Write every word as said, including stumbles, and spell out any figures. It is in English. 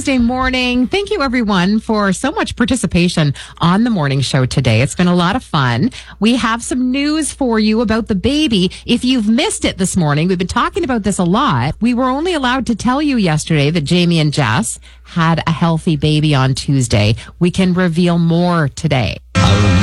Tuesday morning. Thank you, everyone, for so much participation on the morning show today. It's been a lot of fun. We have some news for you about the baby. If you've missed it this morning, we've been talking about this a lot. We were only allowed to tell you yesterday that Jamie and Jess had a healthy baby on Tuesday. We can reveal more today.